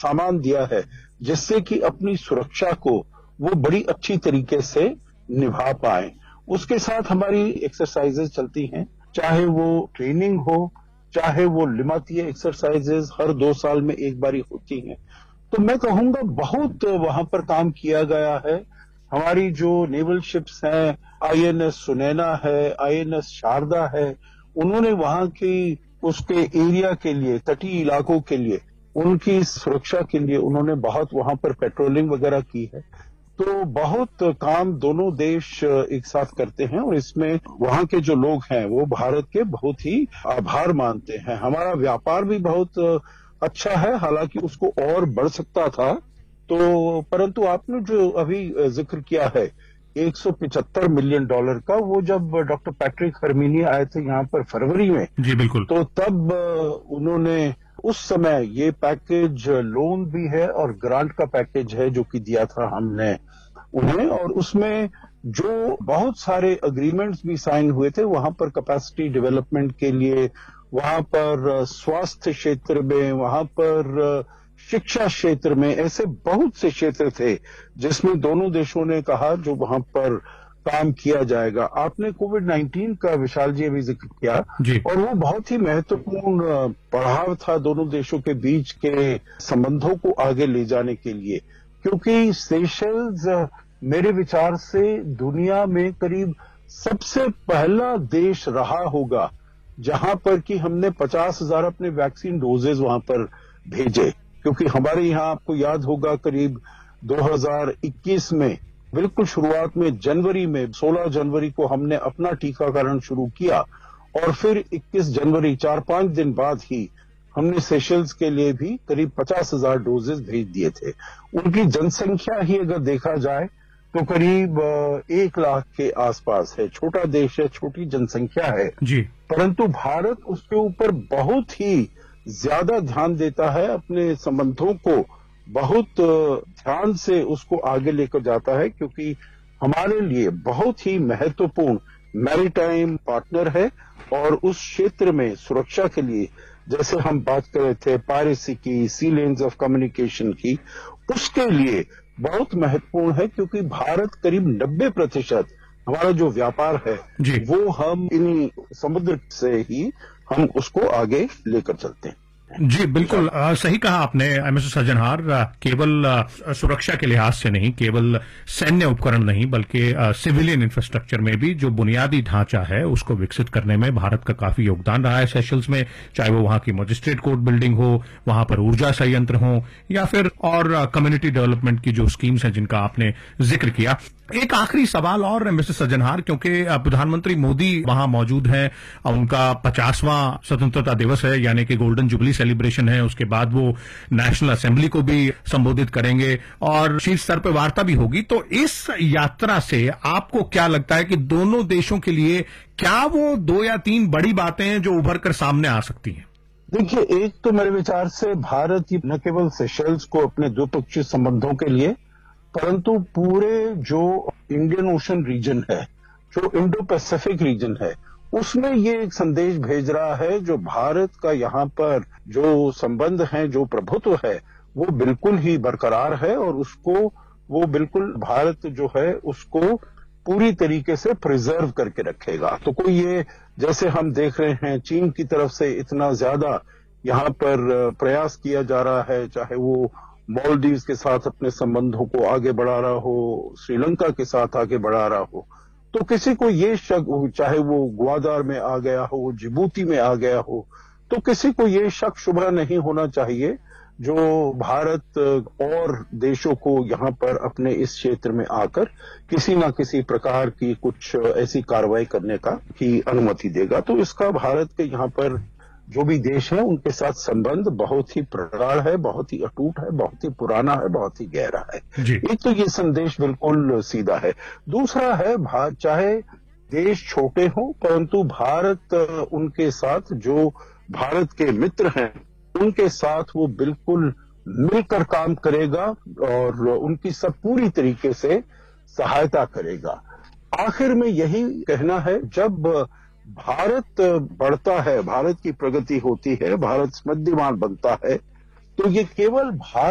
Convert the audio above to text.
सामान दिया है जिससे कि अपनी सुरक्षा को वो बड़ी अच्छी तरीके से निभा पाए। उसके साथ हमारी एक्सरसाइजेज चलती हैं, चाहे वो ट्रेनिंग हो, चाहे वो लिमातीय एक्सरसाइजेज हर 2 साल में एक बारी होती हैं। तो मैं कहूंगा बहुत वहां पर काम किया गया है। हमारी जो नेवल शिप्स हैं, आईएनएस सुनैना है, आईएनएस शारदा है, उन्होंने वहां की उसके एरिया के लिए, तटीय इलाकों के लिए, उनकी सुरक्षा के लिए उन्होंने बहुत वहां पर पेट्रोलिंग वगैरह की है। तो बहुत काम दोनों देश एक साथ करते हैं और इसमें वहां के जो लोग हैं वो भारत के बहुत ही आभार मानते हैं। हमारा व्यापार भी बहुत अच्छा है, हालांकि उसको और बढ़ सकता था। तो परंतु आपने जो अभी जिक्र किया है $175 मिलियन का, वो जब डॉक्टर पैट्रिक हर्मिनी आए थे यहाँ पर फरवरी में, जी बिल्कुल, तो तब उन्होंने उस समय ये पैकेज लोन भी है और ग्रांट का पैकेज है जो कि दिया था हमने उन्हें, और उसमें जो बहुत सारे अग्रीमेंट्स भी साइन हुए थे वहां पर कैपेसिटी डेवलपमेंट के लिए, वहां पर स्वास्थ्य क्षेत्र में, वहां पर शिक्षा क्षेत्र में, ऐसे बहुत से क्षेत्र थे जिसमें दोनों देशों ने कहा जो वहां पर काम किया जाएगा। आपने कोविड-19 का विशाल जी अभी जिक्र किया और वो बहुत ही महत्वपूर्ण पड़ाव था दोनों देशों के बीच के संबंधों को आगे ले जाने के लिए, क्योंकि सेशल्स मेरे विचार से दुनिया में करीब सबसे पहला देश रहा होगा जहां पर कि हमने 50,000 अपने वैक्सीन डोजेज वहां पर भेजे, क्योंकि हमारे यहां आपको याद होगा करीब 2021 में बिल्कुल शुरुआत में जनवरी में 16 जनवरी को हमने अपना टीकाकरण शुरू किया और फिर 21 जनवरी 4-5 दिन बाद ही हमने सेशल्स के लिए भी करीब 50,000 डोजेज भेज दिए थे। उनकी जनसंख्या ही अगर देखा जाए तो करीब 1 लाख के आसपास है। छोटा देश है, छोटी जनसंख्या है जी, परंतु भारत उसके ऊपर बहुत ही ज्यादा ध्यान देता है, अपने संबंधों को बहुत ध्यान से उसको आगे लेकर जाता है, क्योंकि हमारे लिए बहुत ही महत्वपूर्ण मैरीटाइम पार्टनर है और उस क्षेत्र में सुरक्षा के लिए, जैसे हम बात कर रहे थे पायरेसी की, सी लेन्स ऑफ कम्युनिकेशन की, उसके लिए बहुत महत्वपूर्ण है, क्योंकि भारत करीब 90% हमारा जो व्यापार है वो हम इन समुद्र से ही हम उसको आगे लेकर चलते हैं। जी बिल्कुल, सही कहा आपने मिस्टर सज्जनहार। केवल सुरक्षा के लिहाज से नहीं, केवल सैन्य उपकरण नहीं, बल्कि सिविलियन इंफ्रास्ट्रक्चर में भी जो बुनियादी ढांचा है उसको विकसित करने में भारत का काफी योगदान रहा है सेशल्स में, चाहे वो वहां की मजिस्ट्रेट कोर्ट बिल्डिंग हो, वहां पर ऊर्जा संयंत्र हो, या फिर और कम्युनिटी डेवलपमेंट की जो स्कीम्स हैं जिनका आपने जिक्र किया। एक आखिरी सवाल और मिस्टर सज्जनहार, क्योंकि प्रधानमंत्री मोदी वहां मौजूद हैं, उनका 50वां स्वतंत्रता दिवस है, यानी कि गोल्डन जुबली सेलिब्रेशन है, उसके बाद वो नेशनल असेंबली को भी संबोधित करेंगे और शीर्ष स्तर पर वार्ता भी होगी। तो इस यात्रा से आपको क्या लगता है कि दोनों देशों के लिए क्या वो 2 या 3 बड़ी बातें हैं जो उभर कर सामने आ सकती हैं? देखिए, एक तो मेरे विचार से भारत न केवल सेशल्स को अपने द्विपक्षीय संबंधों के लिए, परंतु पूरे जो इंडियन ओशन रीजन है, जो इंडो पैसिफिक रीजन है, उसमें ये एक संदेश भेज रहा है जो भारत का यहाँ पर जो संबंध है, जो प्रभुत्व है, वो बिल्कुल ही बरकरार है और उसको वो बिल्कुल भारत जो है उसको पूरी तरीके से प्रिजर्व करके रखेगा। तो कोई ये जैसे हम देख रहे हैं चीन की तरफ से इतना ज्यादा यहाँ पर प्रयास किया जा रहा है, चाहे वो मालदीव्स के साथ अपने संबंधों को आगे बढ़ा रहा हो, श्रीलंका के साथ आगे बढ़ा रहा हो, तो किसी को ये शक, चाहे वो ग्वादार में आ गया हो, जिबूती में आ गया हो, तो किसी को ये शक शुबह नहीं होना चाहिए जो भारत और देशों को यहाँ पर अपने इस क्षेत्र में आकर किसी न किसी प्रकार की कुछ ऐसी कार्रवाई करने का की अनुमति देगा। तो इसका भारत के यहाँ पर जो भी देश है उनके साथ संबंध बहुत ही प्रगाढ़ है, बहुत ही अटूट है, बहुत ही पुराना है, बहुत ही गहरा है। एक तो ये संदेश बिल्कुल सीधा है। दूसरा है, चाहे देश छोटे हों परंतु भारत उनके साथ, जो भारत के मित्र हैं उनके साथ वो बिल्कुल मिलकर काम करेगा और उनकी सब पूरी तरीके से सहायता करेगा। आखिर में यही कहना है, जब भारत बढ़ता है, भारत की प्रगति होती है, भारत समृद्धिमान बनता है, तो ये केवल भारत